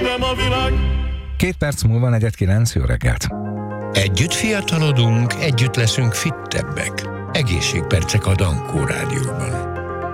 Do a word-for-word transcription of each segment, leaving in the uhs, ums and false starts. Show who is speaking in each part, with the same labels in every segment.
Speaker 1: Védem a világ.
Speaker 2: Két perc múlva negyed kilenc, jó reggelt!
Speaker 3: Együtt fiatalodunk, együtt leszünk fittebbek. Egészségpercek a Dankó Rádióban.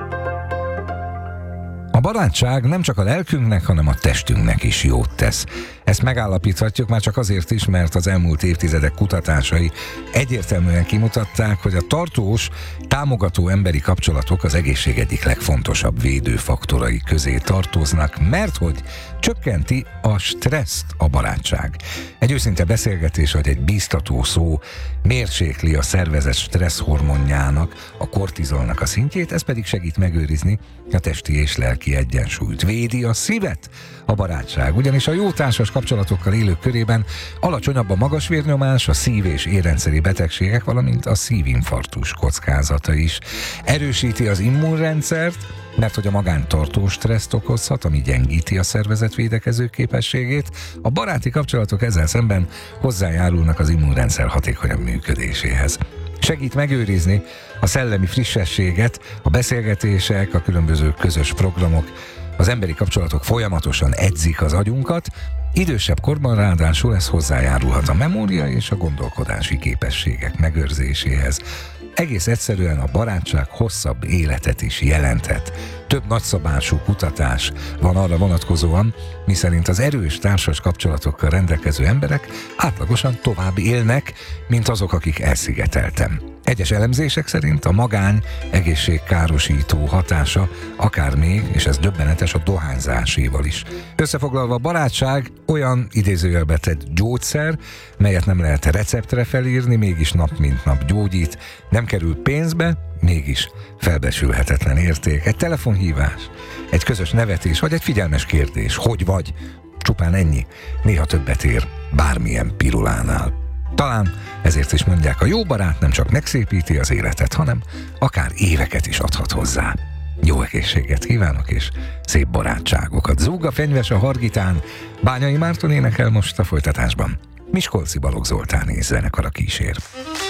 Speaker 2: A barátság nem csak a lelkünknek, hanem a testünknek is jót tesz. Ezt megállapíthatjuk már csak azért is, mert az elmúlt évtizedek kutatásai egyértelműen kimutatták, hogy a tartós, támogató emberi kapcsolatok az egészség egyik legfontosabb védőfaktorai közé tartoznak, mert hogy csökkenti a stresszt a barátság. Egy őszinte beszélgetés vagy egy bíztató szó mérsékli a szervezet stressz hormonjának, a kortizolnak a szintjét, ez pedig segít megőrizni a testi és lelki egyensúlyt. Védi a szívet a barátság, ugyanis a jó társas kapcsolatokkal élők körében alacsonyabb a magas vérnyomás, a szív- és érrendszeri betegségek, valamint a szívinfarktus kockázata is. Erősíti az immunrendszert, mert hogy a magántartó stresszt okozhat, ami gyengíti a szervezet védekező képességét. A baráti kapcsolatok ezzel szemben hozzájárulnak az immunrendszer hatékonyabb működéséhez. Segít megőrizni a szellemi frissességet, a beszélgetések, a különböző közös programok, az emberi kapcsolatok folyamatosan edzik az agyunkat, idősebb korban ráadásul ez hozzájárulhat a memória és a gondolkodási képességek megőrzéséhez. Egész egyszerűen a barátság hosszabb életet is jelenthet. Több nagyszabású kutatás van arra vonatkozóan, miszerint az erős társas kapcsolatokkal rendelkező emberek átlagosan tovább élnek, mint azok, akik elszigetelten. Egyes elemzések szerint a magány egészségkárosító hatása akár még, és ez döbbenetes, a dohányzáséval is. Összefoglalva, a barátság olyan idézőjelbe tett gyógyszer, melyet nem lehet receptre felírni, mégis nap mint nap gyógyít, nem kerül pénzbe, mégis felbecsülhetetlen érték. Egy telefonhívás, egy közös nevetés, vagy egy figyelmes kérdés, hogy vagy, csupán ennyi, néha többet ér bármilyen pirulánál. Talán ezért is mondják, a jó barát nem csak megszépíti az életet, hanem akár éveket is adhat hozzá. Jó egészséget kívánok, és szép barátságokat. Zúg a fenyves a Hargitán, Bányai Márton énekel most, a folytatásban Miskolci Balogh Zoltán és zenekara kísér.